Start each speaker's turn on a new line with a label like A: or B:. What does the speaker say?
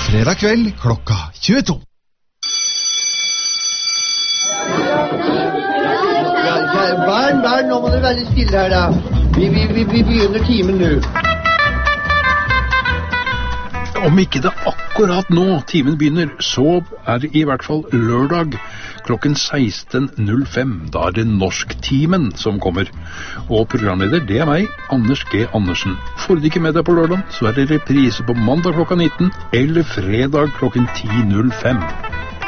A: fredag kveld klokka 22.
B: Barn, nå må du være stille her da. Vi begynner timen nå.
C: Om ikke det akkurat nå timen begynner, så det i hvert fall lørdag klokken 16.05. Da det Norsktimen som kommer. Og programleder, det meg, Anders G. Andersen. Får du ikke med deg på lørdag, så det reprise på mandag klokka 19 eller fredag klokken 10.05.